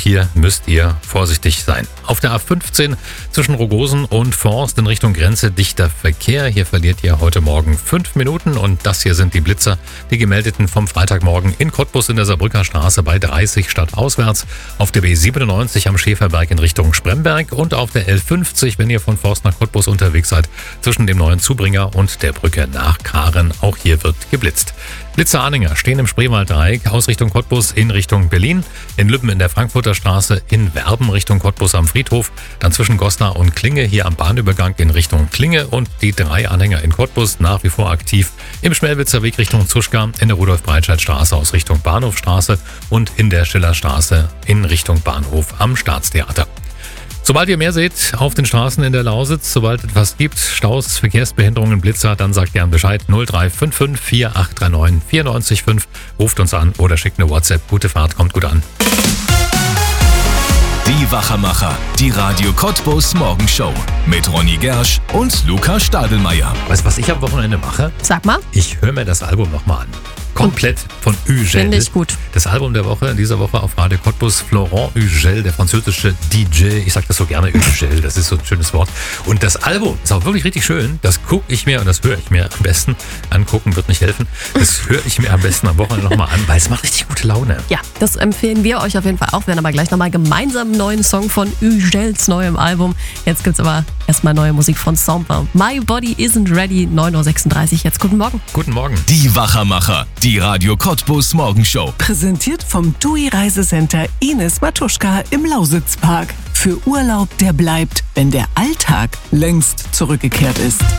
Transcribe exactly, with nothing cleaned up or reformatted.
hier müsst ihr vorsichtig sein. Auf der A fünfzehn zwischen Rogosen und Forst in Richtung Grenze dichter Verkehr. Hier verliert ihr heute Morgen fünf Minuten und das hier sind die Blitzer, die gemeldeten vom Freitagmorgen in Cottbus in der Saarbrücker Straße bei dreißig stadtauswärts, auf der B siebenundneunzig am Schäferberg in Richtung Spremberg und auf der L fünfzig, wenn ihr von Forst nach Cottbus unterwegs seid, zwischen dem neuen Zubringer und der Brücke nach Karen. Auch hier wird geblitzt. Blitzer-Anhänger stehen im Spreewalddreieck aus Richtung Cottbus in Richtung Berlin, in Lübben in der Frankfurter Straße, in Werben Richtung Cottbus am Friedhof, dann zwischen Goslar und Klinge hier am Bahnübergang in Richtung Klinge und die drei Anhänger in Cottbus nach wie vor aktiv im Schmelwitzer Weg Richtung Zuschka, in der Rudolf-Breitscheid-Straße aus Richtung Bahnhofstraße und in der Schillerstraße in Richtung Bahnhof am Staatstheater. Sobald ihr mehr seht auf den Straßen in der Lausitz, sobald etwas gibt, Staus, Verkehrsbehinderungen, Blitzer, dann sagt gern Bescheid null drei fünf fünf vier acht drei neun vier neun fünf. Ruft uns an oder schickt eine WhatsApp. Gute Fahrt, kommt gut an. Die Wachermacher, die Radio Cottbus Morgenshow mit Ronny Gersch und Luca Stadelmeier. Weißt du, was ich am Wochenende mache? Sag mal. Ich höre mir das Album nochmal an. Komplett von Ugel. Finde ich gut. Das Album der Woche, in dieser Woche auf Radio Cottbus, Florent Ugel, der französische D J. Ich sag das so gerne, Ugel, das ist so ein schönes Wort. Und das Album ist auch wirklich richtig schön. Das gucke ich mir und das höre ich mir am besten. Angucken wird nicht helfen. Das höre ich mir am besten am Wochenende nochmal an, weil es macht richtig gute Laune. Ja, das empfehlen wir euch auf jeden Fall auch. Wir werden aber gleich nochmal gemeinsam einen neuen Song von Ugels neuem Album. Jetzt gibt's aber erstmal neue Musik von Somper. My Body Isn't Ready, neun Uhr sechsunddreißig. Jetzt guten Morgen. Guten Morgen. Die Wachermacher, die Radio Cottbus Morgenshow. Präsentiert vom T U I Reisecenter Ines Matuschka im Lausitzpark. Für Urlaub, der bleibt, wenn der Alltag längst zurückgekehrt ist.